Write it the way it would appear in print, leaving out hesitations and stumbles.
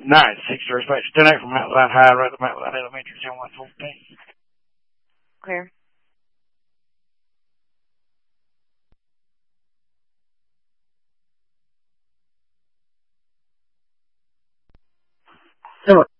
96 Respect. 10 from Outline High Road to Outline Elementary, 114. Clear. Hello.